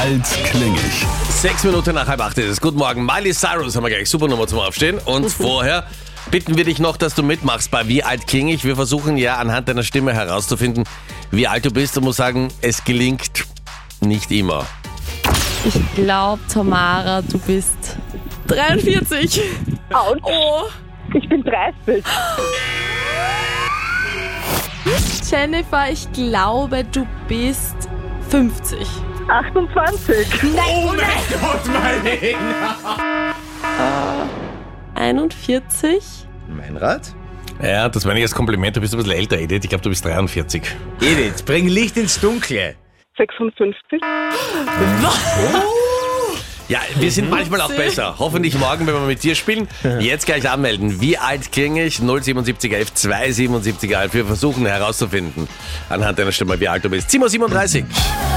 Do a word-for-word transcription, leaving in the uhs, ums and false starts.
alt klinge ich? Sechs Minuten nach halb acht ist es. Guten Morgen, Miley Cyrus haben wir gleich. Super Nummer zum Aufstehen. Und vorher bitten wir dich noch, dass du mitmachst bei Wie alt klinge ich. Wir versuchen ja anhand deiner Stimme herauszufinden, wie alt du bist. Und muss sagen, es gelingt nicht immer. Ich glaube, Tamara, du bist dreiundvierzig. Autsch. Oh. Ich bin dreißig. Jennifer, ich glaube, du bist fünfzig. achtundzwanzig. Oh mein Gott, Miley! einundvierzig. Meinrad? Ja, das meine ich als Kompliment. Du bist ein bisschen älter, Edith. Ich glaube, du bist dreiundvierzig. Edith, bring Licht ins Dunkle. sechsundfünfzig. Ja, wir sind manchmal auch besser. Hoffentlich morgen, wenn wir mit dir spielen. Jetzt gleich anmelden. Wie alt klinge ich? null siebenundsiebzig elf zwei siebenundsiebzig elf. Wir versuchen herauszufinden anhand deiner Stimme, wie alt du bist. sieben Uhr siebenunddreißig.